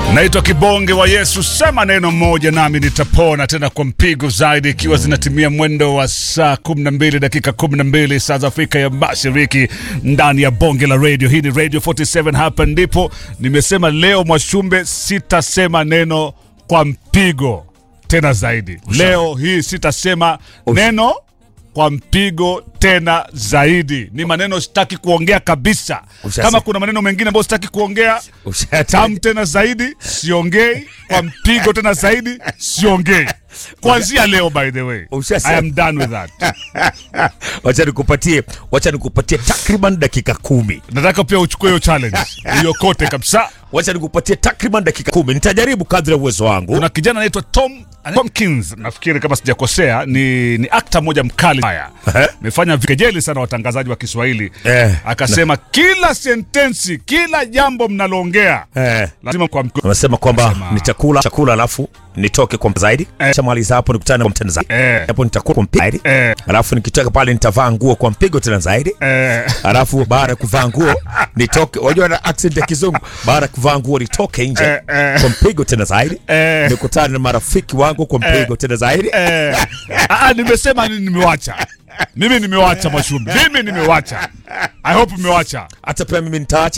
Naitwa Kibonge wa Yesu, sema neno moja nami nitapona, tena kwa mpigo zaidi, ikiwa zinatimia mwendo wa saa 12 dakika 12 saa za Afrika ya Mashariki, ndani ya bonge la radio. Hii ni Radio 47, hapa ndipo nimesema leo Mwashumbe sitasema neno kwa mpigo tena zaidi. Leo hii sitasema neno kwa mpigo tena zaidi. Ni maneno sitaki kuongea kabisa. Kama kuna maneno mengine ambayo sitaki kuongea, tam tena zaidi siongei, kwa mpigo tena zaidi siongei. Kuanzia leo, by the way, I am done with that. Wacha nikupatie takriban dakika 10. Nataka pia uchukue hiyo challenge. Hiyo kote kabisa. Wacha nikupatie takriban dakika 10. Nitajaribu kadri ya uwezo wangu. Kuna kijana anaitwa Tomkins, nafikiri kama sijakosea, ni actor moja mkali haya. Amefanya vikejeli sana watangazaji wa Kiswahili. Akasema kila sentensi, kila jambo mnaloongea lazima kwa mpigo. Anasema kwamba nitakula chakula alafu nitoke kwa zaidi. Chamaliza hapo nikutane kwa mtenda zaidi. Hapo nitakula kwa mpigo zaidi. Alafu nikitoka pale nitavaa nguo kwa mpigo tena zaidi. Alafu baada ya kuvaa nguo nitoke, unajua na accent ya Kizungu, baada ya kuvaa nguo nitoke nje kwa mpigo tena zaidi. Nikutane na marafiki wangu kwa mpigo tena zaidi. Nimesema nimewacha. Mimi nimewacha Mwashumbe. Mimi nimewacha. I hope umewacha. Hata pia mimi nitaacha.